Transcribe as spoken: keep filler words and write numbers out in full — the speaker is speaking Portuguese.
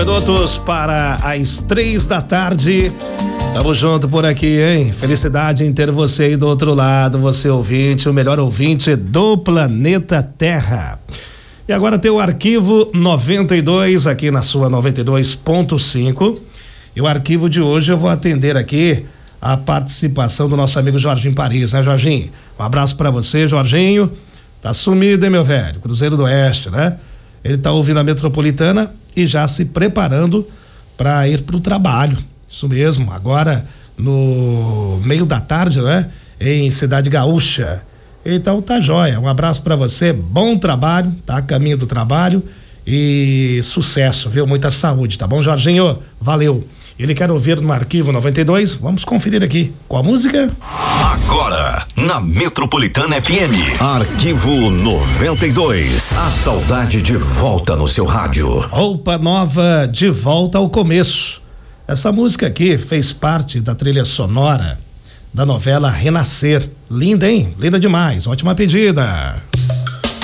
Minutos para as três da tarde. Tamo junto por aqui, hein? Felicidade em ter você aí do outro lado, você ouvinte, o melhor ouvinte do planeta Terra. E agora tem o Arquivo noventa e dois aqui na sua noventa e dois ponto cinco. E o arquivo de hoje eu vou atender aqui a participação do nosso amigo Jorginho Paris, né, Jorginho? Um abraço para você, Jorginho. Tá sumido, hein, meu velho? Cruzeiro do Oeste, né? Ele tá ouvindo a Metropolitana e já se preparando para ir pro trabalho. Isso mesmo, agora no meio da tarde, né? Em Cidade Gaúcha. Então tá jóia. Um abraço para você, bom trabalho, tá? A caminho do trabalho e sucesso, viu? Muita saúde, tá bom, Jorginho? Valeu. Ele quer ouvir no Arquivo noventa e dois, vamos conferir aqui. Qual a música? Agora, na Metropolitana F M. Arquivo noventa e dois. A saudade de volta no seu rádio. Roupa nova de volta ao começo. Essa música aqui fez parte da trilha sonora da novela Renascer. Linda, hein? Linda demais. Ótima pedida.